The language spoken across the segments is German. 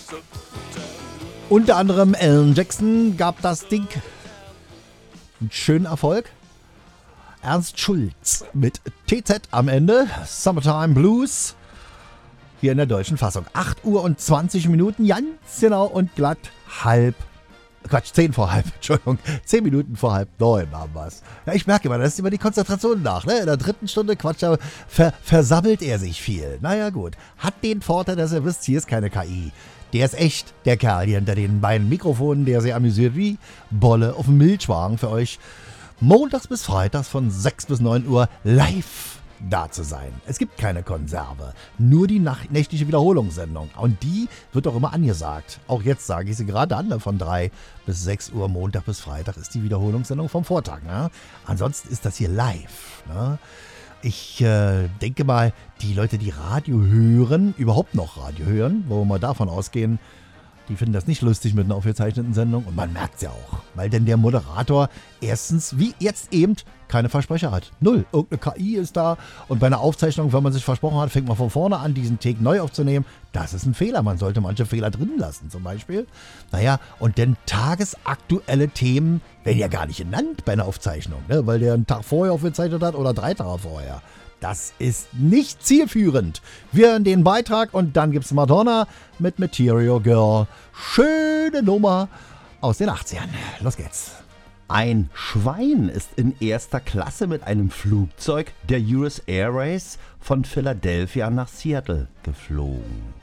Unter anderem Alan Jackson gab das Ding einen schönen Erfolg. Ernst Schulz mit TZ am Ende, Summertime Blues, hier in der deutschen Fassung. 8 Uhr und 20 Minuten, ganz genau und glatt 10 vor halb, Entschuldigung, 10 Minuten vor halb 9 haben wir es. Ja, ich merke immer, das ist immer die Konzentration nach, ne? In der dritten Stunde versammelt er sich viel. Naja gut, hat den Vorteil, dass ihr wisst, hier ist keine KI. Der ist echt, der Kerl hier hinter den beiden Mikrofonen, der sehr amüsiert wie Bolle auf dem Milchwagen für euch montags bis freitags von 6 bis 9 Uhr live da zu sein. Es gibt keine Konserve, nur die nächtliche Wiederholungssendung. Und die wird auch immer angesagt. Auch jetzt sage ich sie gerade an, von 3 bis 6 Uhr Montag bis Freitag ist die Wiederholungssendung vom Vortag. Ne? Ansonsten ist das hier live. Ne? Ich denke mal, die Leute, die Radio hören, überhaupt noch Radio hören, wo wir mal davon ausgehen, die finden das nicht lustig mit einer aufgezeichneten Sendung. Und man merkt es ja auch, weil denn der Moderator erstens, wie jetzt eben, keine Versprecher hat. Null. Irgendeine KI ist da und bei einer Aufzeichnung, wenn man sich versprochen hat, fängt man von vorne an, diesen Take neu aufzunehmen. Das ist ein Fehler. Man sollte manche Fehler drin lassen zum Beispiel. Naja, und denn tagesaktuelle Themen werden ja gar nicht genannt bei einer Aufzeichnung, ne? Weil der einen Tag vorher aufgezeichnet hat oder 3 Tage vorher. Das ist nicht zielführend. Wir hören den Beitrag und dann gibt's Madonna mit Material Girl. Schöne Nummer aus den 80ern. Los geht's. Ein Schwein ist in erster Klasse mit einem Flugzeug der US Airways von Philadelphia nach Seattle geflogen.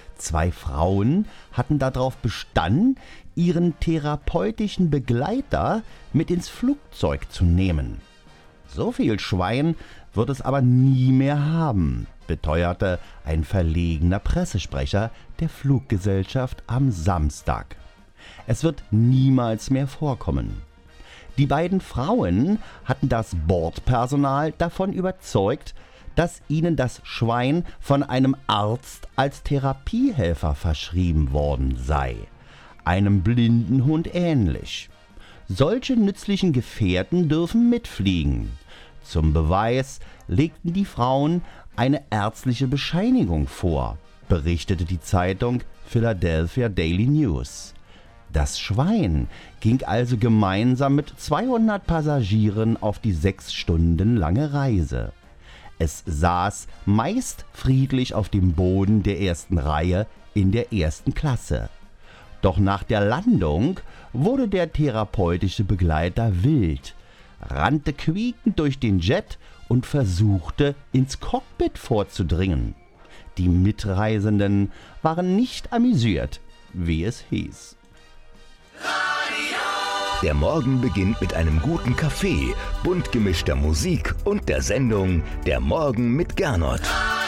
2 Frauen hatten darauf bestanden, ihren therapeutischen Begleiter mit ins Flugzeug zu nehmen. So viel Schwein wird es aber nie mehr haben, beteuerte ein verlegener Pressesprecher der Fluggesellschaft am Samstag. Es wird niemals mehr vorkommen. Die beiden Frauen hatten das Bordpersonal davon überzeugt, dass ihnen das Schwein von einem Arzt als Therapiehelfer verschrieben worden sei, einem blinden Hund ähnlich. Solche nützlichen Gefährten dürfen mitfliegen. Zum Beweis legten die Frauen eine ärztliche Bescheinigung vor, berichtete die Zeitung Philadelphia Daily News. Das Schwein ging also gemeinsam mit 200 Passagieren auf die 6 Stunden lange Reise. Es saß meist friedlich auf dem Boden der ersten Reihe in der ersten Klasse. Doch nach der Landung wurde der therapeutische Begleiter wild, rannte quiekend durch den Jet und versuchte, ins Cockpit vorzudringen. Die Mitreisenden waren nicht amüsiert, wie es hieß. Der Morgen beginnt mit einem guten Kaffee, bunt gemischter Musik und der Sendung Der Morgen mit Gernot.